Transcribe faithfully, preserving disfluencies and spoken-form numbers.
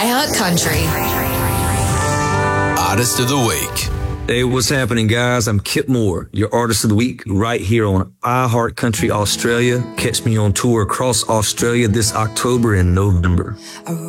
iHeart Country. Artist of the Week. Hey, what's happening, guys? I'm Kip Moore, your Artist of the Week, right here on iHeart Country Australia. Catch me on tour across Australia this October and November.